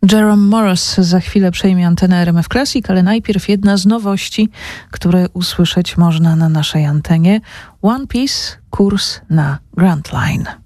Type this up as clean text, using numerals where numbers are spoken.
Jerome Morris za chwilę przejmie antenę RMF Classic, ale najpierw jedna z nowości, które usłyszeć można na naszej antenie. One Piece, kurs na Grand Line.